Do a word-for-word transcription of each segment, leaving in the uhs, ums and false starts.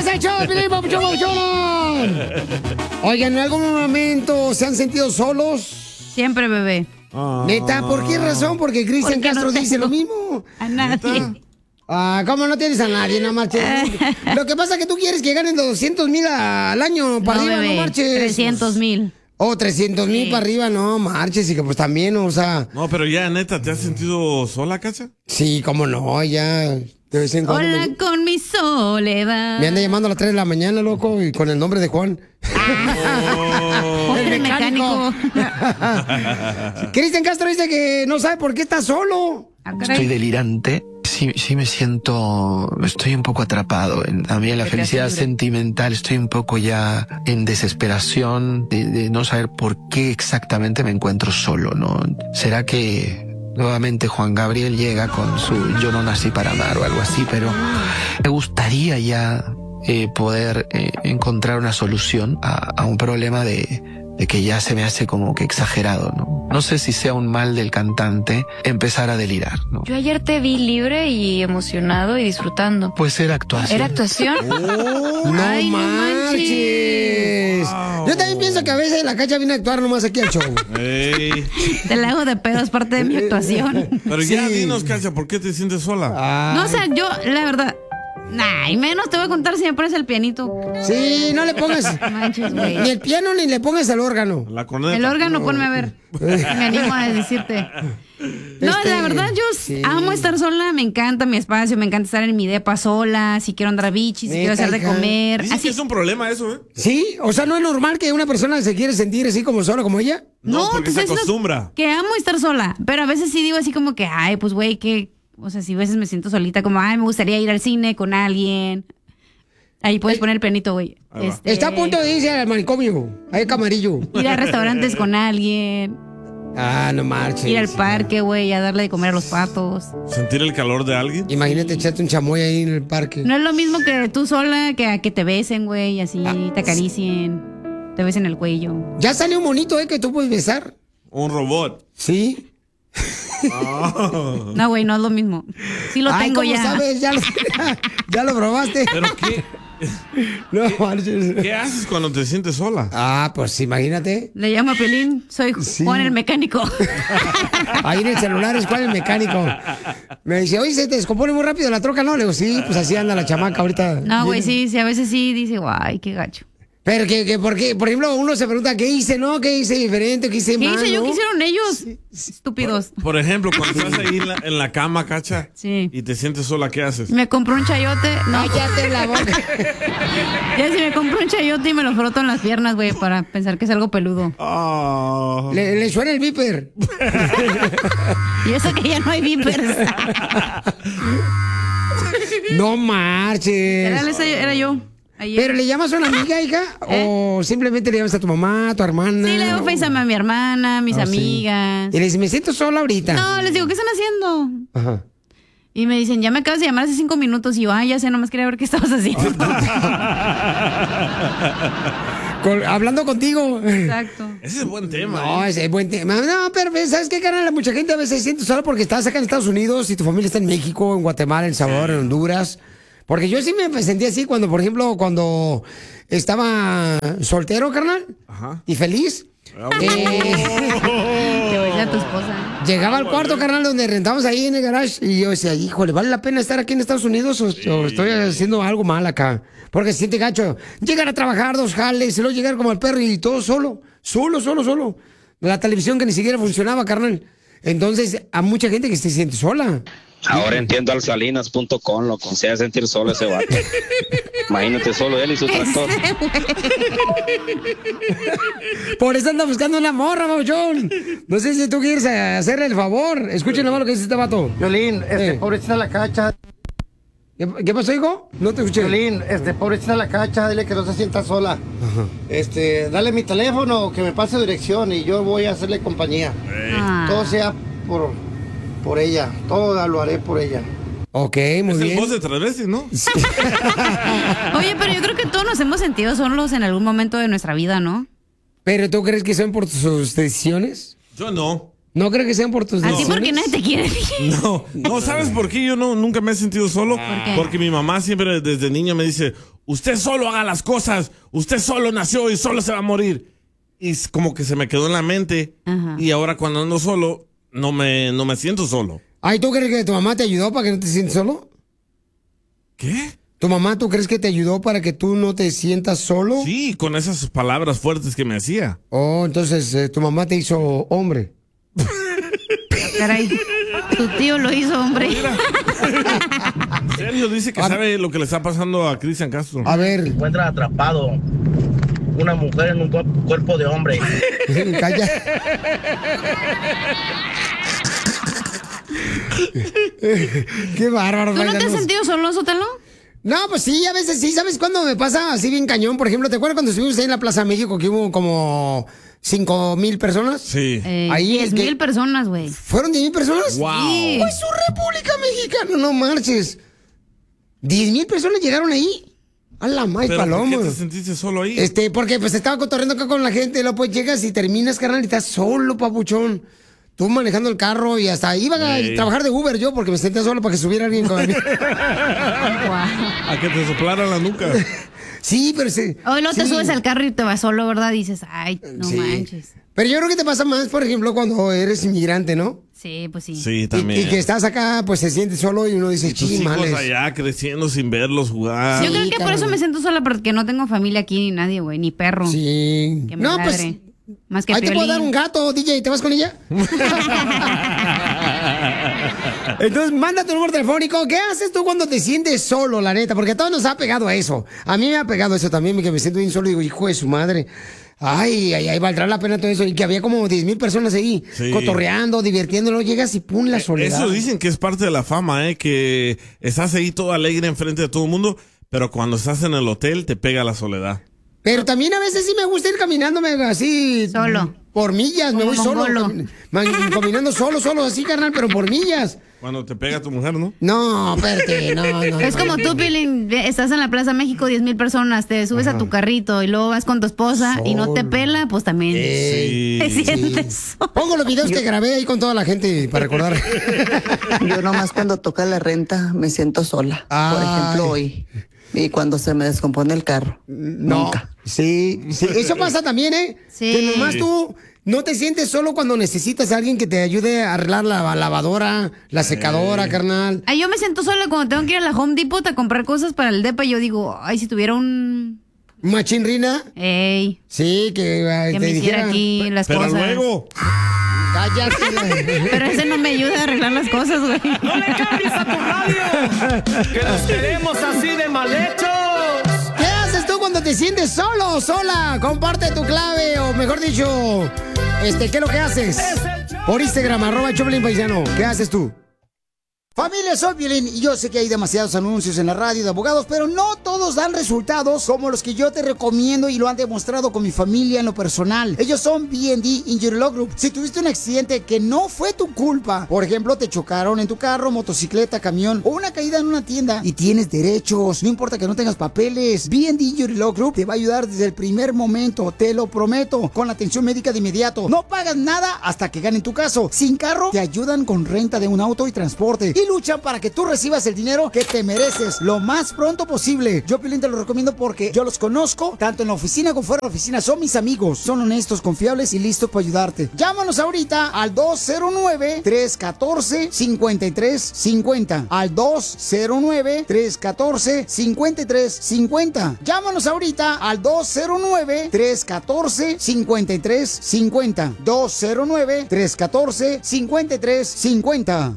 el show, Piolín, papuchón, papuchón! Oigan, ¿en algún momento se han sentido solos? Siempre, bebé. Ah. ¿Neta? ¿Por qué razón? Porque Cristian Castro no dice lo mismo. A nadie. Ah, ¿cómo no tienes a nadie? No marches. Lo que pasa es que tú quieres que ganen doscientos mil al año para No, arriba, bebé, no marches. trescientos mil. Oh, trescientos mil Sí. para arriba, no marches. Y que pues también, o sea. No, pero ya, neta, ¿te has sentido sola, Cacha? Sí, cómo no, ya. De vez en cuando Hola me, con mi soledad. me anda llamando a las tres de la mañana, loco, y con el nombre de Juan. Oh, el mecánico. Cristian Castro dice que no sabe por qué está solo. Ah, caray. Estoy delirante. Sí, sí me siento, estoy un poco atrapado. En, a mí en la ¿Qué te felicidad hace libre? sentimental estoy un poco ya en desesperación de, de no saber por qué exactamente me encuentro solo, ¿no? ¿Será que nuevamente Juan Gabriel llega con su Yo no nací para amar o algo así? Pero me gustaría ya eh, poder eh, encontrar una solución a, a un problema de, de que ya se me hace como que exagerado, ¿no? No sé si sea un mal del cantante empezar a delirar, ¿no? Yo ayer te vi libre y emocionado y disfrutando. Pues era actuación. ¿Era actuación? Oh, no Ay, no marches. Wow. Yo también pienso que a veces la Cacha viene a actuar nomás aquí al show. Ey. Te la hago de pedo, es parte de mi actuación. Pero ya Sí. dinos, Cacha, ¿por qué te sientes sola? Ay. No, o sea, yo, la verdad. Nah, y menos te voy a contar si me pones el pianito. Sí, no le pongas Manches, güey. ni el piano ni le pongas el órgano. La corneta. El órgano, ponme a ver. Me animo a decirte. No, Este, la verdad, yo sí. amo estar sola, me encanta mi espacio, me encanta estar en mi depa sola, si quiero andar a bichi, si Neta, quiero hacer de hija. comer. Dicen Así. que es un problema eso, ¿eh? Sí, o sea, no es normal que una persona se quiere sentir así como sola como ella. No, No, porque te se estoy diciendo acostumbra. Que amo estar sola, pero a veces sí digo así como que, ay, pues güey, que, o sea, si a veces me siento solita, como, ay, me gustaría ir al cine con alguien. Ahí puedes Eh, poner el pianito, güey. Ahí va. Este, Está a punto de irse al manicomio, ahí Camarillo. ir a restaurantes con alguien, Ah, no marches. ir al parque, güey, a darle de comer a los patos. Sentir el calor de alguien. Imagínate echarte un chamoy ahí en el parque. No es lo mismo que tú sola, que a que te besen, güey, así, Ah, te acaricien, te besen el cuello. Ya salió un monito, ¿eh? Que tú puedes besar. Un robot. Sí. Ah. No, güey, no es lo mismo. Sí lo Ay, tengo ¿cómo ya. sabes? Ya lo, ya lo probaste. Pero ¿qué, No marches. ¿qué haces cuando te sientes sola? Ah, pues imagínate. Le llamo a Pelín, soy Sí. Juan el mecánico. Ahí en el celular es cuál el mecánico. Me dice, oye, se te descompone muy rápido la troca, ¿no? Le digo, sí, pues así anda la chamaca ahorita. No, güey, sí, sí, a veces sí dice, guay, qué gacho. Pero que, que porque, por ejemplo, uno se pregunta, ¿qué hice, no? ¿Qué hice diferente? ¿Qué hice ¿Qué mal? hice yo? ¿no? ¿Qué hicieron ellos? Estúpidos. Por ejemplo, cuando estás ahí en la, en la cama, Cacha, Sí. y te sientes sola, ¿qué haces? Me compró un chayote. No, Cállate la boca. ya si me compró un chayote y me lo froto en las piernas, güey, para pensar que es algo peludo. Ah. Le, le suena el viper. Y eso que ya no hay vipers. No marches. Era, ese- era yo. Ayer. ¿Pero le llamas a una amiga, hija? ¿O simplemente le llamas a tu mamá, a tu hermana? Sí, le doy FaceTime a mi hermana, a mis Ah, sí. amigas. Y le dices, me siento sola ahorita. No, les digo, ¿qué están haciendo? Ajá. Y me dicen, ya me acabas de llamar hace cinco minutos. Y yo, ah, ya sé, nomás quería ver qué estabas haciendo. Con- hablando contigo. Exacto. Ese es buen tema. No, ¿eh? ese es buen tema. No, pero ¿sabes qué, carnal? Mucha gente a veces se siente sola porque estás acá en Estados Unidos y tu familia está en México, en Guatemala, en El Salvador, en Honduras. Porque yo sí me sentí así cuando, por ejemplo, cuando estaba soltero, carnal, Ajá. y feliz. Ah, Eh, Te voy a decir a tu esposa. llegaba al cuarto, carnal, donde rentamos ahí en el garage. Y yo decía, híjole, ¿vale la pena estar aquí en Estados Unidos o, o estoy haciendo algo mal acá? Porque se siente gacho. Llegar a trabajar dos jales, y luego llegar como el perro y todo solo. Solo, solo, solo. La televisión que ni siquiera funcionaba, carnal. Entonces, a mucha gente que se siente sola. Ahora entiendo al salinas punto com, lo que se hace sentir solo ese vato. Imagínate solo él y su tractor. Por eso anda buscando una morra, Mauchón. No sé si tú quieres eh, hacerle el favor. Escuchen nomás lo que dice este vato. Violín, este, Eh. pobrecita la cacha. ¿Qué, qué pasó, hijo? No te escuché. Violín, este, pobrecita la cacha, dile que no se sienta sola. Este, dale mi teléfono, que me pase dirección y yo voy a hacerle compañía. Ah. Todo sea por, por ella, todo lo haré por ella. Ok, muy Es el bien. voz de tres veces, ¿no? Oye, pero yo creo que todos nos hemos sentido solos en algún momento de nuestra vida, ¿no? ¿Pero tú crees que son por sus decisiones? Yo no. ¿No crees que sean por tus A ti decisiones? porque nadie te quiere. No, no, ¿sabes por qué yo no, nunca me he sentido solo? ¿Por qué? Porque mi mamá siempre desde niño me dice, usted solo haga las cosas, usted solo nació y solo se va a morir. Y es como que se me quedó en la mente. Ajá. Y ahora cuando ando solo, no me, no me siento solo. Ay, ¿tú crees que tu mamá te ayudó para que no te sientas solo? ¿Qué? ¿Tu mamá tú crees que te ayudó para que tú no te sientas solo? Sí, con esas palabras fuertes que me hacía. Oh, entonces eh, tu mamá te hizo hombre. Caray, tu tío lo hizo, hombre. En serio, dice que A sabe lo que le está pasando a Cristian Castro. A ver, Encuentra atrapado una mujer en un cu- cuerpo de hombre. calla. Qué bárbaro. ¿Tú no te has paisanos. sentido solo, Sotelo? No, pues sí, a veces sí. ¿Sabes cuándo me pasa así bien cañón? Por ejemplo, ¿te acuerdas cuando estuvimos ahí en la Plaza México que hubo como cinco mil personas? Sí. Eh, Ahí diez es que- mil personas, güey. ¿Fueron diez mil personas? Wow. Sí. ¡Pues su República Mexicana! No marches. ¿diez mil personas llegaron ahí? A la más ¿Pero por paloma. qué te sentiste solo ahí? Este, porque pues estaba cotorreando acá con la gente, y luego pues llegas y terminas, carnal, y estás solo, papuchón. Tú manejando el carro y hasta iba a Ey. trabajar de Uber yo porque me senté solo para que subiera alguien conmigo. A que te soplaran la nuca. Sí, pero sí. Hoy luego te sí. subes al carro y te vas solo, ¿verdad? Dices, ay, no Sí. manches. Pero yo creo que te pasa más, por ejemplo, cuando eres inmigrante, ¿no? Sí, pues sí. Sí, Y, también. y que estás acá, pues se siente solo y uno dice, Tus hijos chimales. allá creciendo sin verlos jugar. Yo creo Sí, que por eso cabrón. me siento sola, porque no tengo familia aquí ni nadie, güey, ni perro. Sí. Que me No, pues. ladre. Más que Ahí te puedo Piolín. dar un gato, D J, ¿te vas con ella? Entonces, manda tu número telefónico. ¿Qué haces tú cuando te sientes solo, la neta? Porque a todos nos ha pegado a eso. A mí me ha pegado eso también, que me siento bien solo y digo, hijo de su madre. Ay, ay, ay, valdrá la pena todo eso. Y que había como diez mil personas ahí, Sí. cotorreando, divirtiéndolo. Llegas y pum, la soledad. Eso dicen que es parte de la fama, ¿eh? Que estás ahí todo alegre enfrente de todo el mundo, pero cuando estás en el hotel te pega la soledad. Pero también a veces sí me gusta ir caminándome así. Solo. Por millas, me Como voy solo. mongolo. cami- man- caminando solo, solo, así, carnal, pero por millas. Cuando te pega tu mujer, ¿no? No, espérate, no, no. Es no. como tú, Piolín, estás en la Plaza México, diez mil personas, te subes a tu carrito y luego vas con tu esposa y no te Solo. pela, pues también Sí. te sientes solo. Pongo los videos que grabé ahí con toda la gente para recordar. Yo nomás cuando toca la renta me siento sola. Por Ay. ejemplo, hoy. Y cuando se me descompone el carro. No. Nunca. Sí, sí, eso pasa también, ¿eh? Sí. Que nomás tú no te sientes solo cuando necesitas a alguien que te ayude a arreglar la lavadora, la secadora, carnal. Ay, yo me siento sola cuando tengo que ir a la Home Depot a comprar cosas para el depa. Yo digo, ay, si tuviera un... Machín Rina. Ey, Sí, que, eh, que te me hiciera dijera. aquí las Pero cosas. luego, Cállate. Pero ese no me ayuda a arreglar las cosas, güey. ¡No le cambies a tu radio! ¡Que nos queremos así de mal hechos! ¿Qué haces tú cuando te sientes solo o sola? Comparte tu clave, o mejor dicho, este, ¿qué es lo que haces? Por Instagram, arroba Choplin Paisano. ¿Qué haces tú? Familia, soy Piolín y yo sé que hay demasiados anuncios en la radio de abogados, pero no todos dan resultados como los que yo te recomiendo y lo han demostrado con mi familia en lo personal. Ellos son B and D Injury Law Group. Si tuviste un accidente que no fue tu culpa, por ejemplo, te chocaron en tu carro, motocicleta, camión o una caída en una tienda y tienes derechos, no importa que no tengas papeles, B and D Injury Law Group te va a ayudar desde el primer momento, te lo prometo, con la atención médica de inmediato. No pagas nada hasta que ganen tu caso. Sin carro, te ayudan con renta de un auto y transporte. Y luchan para que tú recibas el dinero que te mereces lo más pronto posible. Yo, Piolín, te lo recomiendo porque yo los conozco, tanto en la oficina como fuera de la oficina. Son mis amigos, son honestos, confiables y listos para ayudarte. Llámanos ahorita al dos cero nueve, tres uno cuatro, cinco tres cinco cero. Al dos cero nueve, tres uno cuatro, cinco tres cinco cero. Llámanos ahorita al dos cero nueve, tres uno cuatro, cinco tres cinco cero. dos cero nueve, tres uno cuatro, cinco tres cinco cero.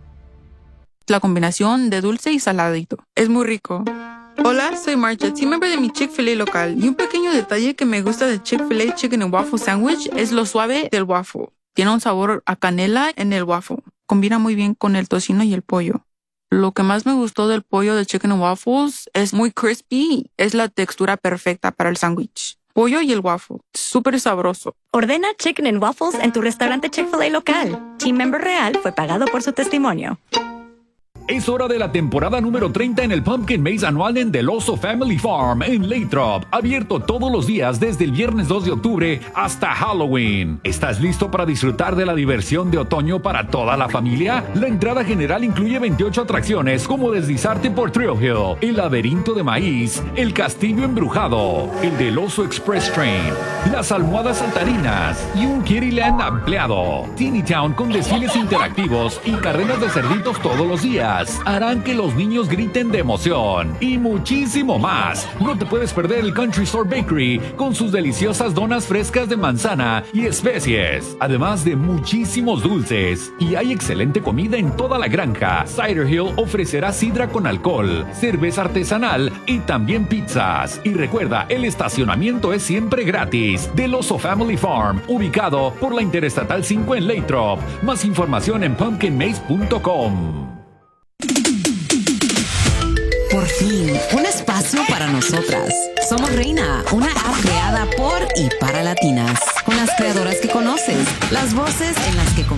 La combinación de dulce y saladito. Es muy rico. Hola, soy Marcha, team member de mi Chick-fil-A local. Y un pequeño detalle que me gusta de Chick-fil-A Chicken and Waffle Sandwich es lo suave del waffle. Tiene un sabor a canela en el waffle. Combina muy bien con el tocino y el pollo. Lo que más me gustó del pollo de Chicken and Waffles es muy crispy. Es la textura perfecta para el sándwich. Pollo y el waffle. Súper sabroso. Ordena Chicken and Waffles en tu restaurante Chick-fil-A local. Team member real fue pagado por su testimonio. Es hora de la temporada número treinta en el Pumpkin Maze anual en Del Oso Family Farm en Lathrop. Abierto todos los días desde el viernes dos de octubre hasta Halloween. ¿Estás listo para disfrutar de la diversión de otoño para toda la familia? La entrada general incluye veintiocho atracciones como deslizarte por Thrill Hill, el laberinto de maíz, el castillo embrujado, el Del Oso Express Train, las almohadas saltarinas y un Kittyland ampliado. Teeny Town con desfiles interactivos y carreras de cerditos todos los días harán que los niños griten de emoción y muchísimo más. No te puedes perder el Country Store Bakery con sus deliciosas donas frescas de manzana y especies, además de muchísimos dulces. Y hay excelente comida en toda la granja. Cider Hill ofrecerá sidra con alcohol, cerveza artesanal y también pizzas. Y recuerda, el estacionamiento es siempre gratis. Del Oso Family Farm, ubicado por la Interestatal cinco en Lathrop. Más información en pumpkin maze punto com. Por fin, un espacio para nosotras. Somos Reina, una app creada por y para latinas. Con las creadoras que conoces, las voces en las que